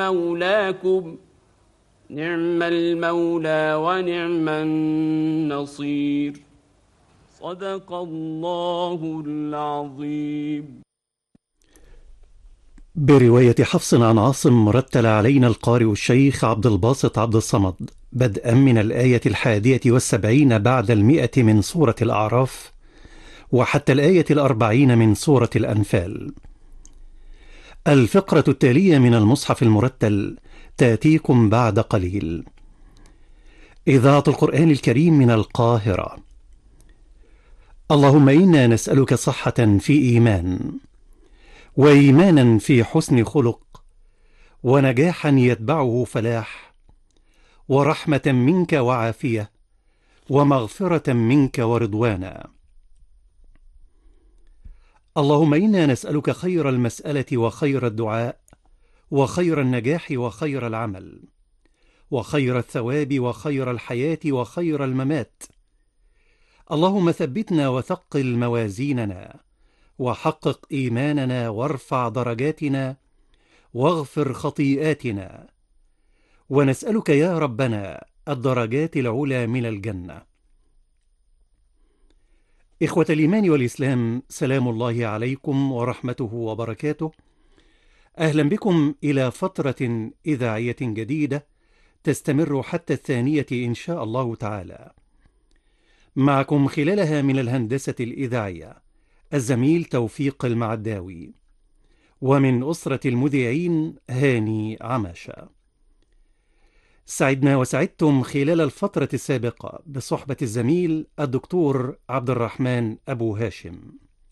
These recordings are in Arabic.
مولاكم نعم المولى ونعم النصير. صدق الله العظيم. برواية حفص عن عاصم رتل علينا القارئ الشيخ عبد الباسط عبد الصمد بدءا من الآية 71 بعد 100 من سورة الأعراف وحتى الآية 40 من سورة الأنفال. الفقرة التالية من المصحف المرتل تأتيكم بعد قليل. إذاعة القرآن الكريم من القاهرة. اللهم إنا نسألك صحة في إيمان، وإيمانا في حسن خلق، ونجاحا يتبعه فلاح، ورحمة منك وعافية، ومغفرة منك ورضوانا. اللهم إنا نسألك خير المسألة وخير الدعاء وخير النجاح وخير العمل وخير الثواب وخير الحياة وخير الممات. اللهم ثبتنا وثقل موازيننا، وحقق إيماننا، وارفع درجاتنا، واغفر خطيئاتنا. ونسألك يا ربنا الدرجات العلى من الجنة. إخوة الإيمان والإسلام، سلام الله عليكم ورحمته وبركاته. أهلا بكم إلى فترة إذاعية جديدة تستمر حتى 2 إن شاء الله تعالى. معكم خلالها من الهندسة الإذاعية الزميل توفيق المعداوي، ومن أسرة المذيعين هاني عماشة. سعدنا وسعدتم خلال الفترة السابقة بصحبة الزميل الدكتور عبد الرحمن أبو هاشم.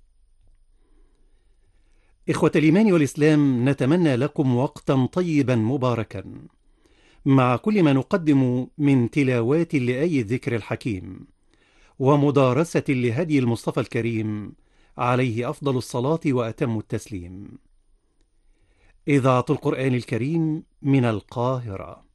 إخوة الإيمان والإسلام، نتمنى لكم وقتا طيبا مباركا مع كل ما نقدم من تلاوات لآي الذكر الحكيم ومدارسة لهدي المصطفى الكريم عليه أفضل الصلاة وأتم التسليم. إذاعة القرآن الكريم من القاهرة.